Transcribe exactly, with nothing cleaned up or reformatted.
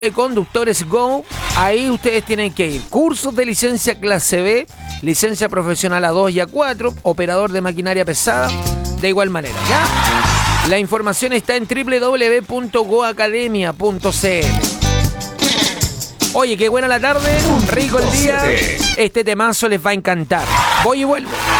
de Conductores Go, ahí ustedes tienen que ir. Cursos de licencia clase B, licencia profesional A dos y A cuatro, operador de maquinaria pesada, de igual manera, ¿ya? La información está en doble u doble u doble u punto go academia punto c l. Oye, qué buena la tarde, rico el día. Este temazo les va a encantar. Voy y vuelvo.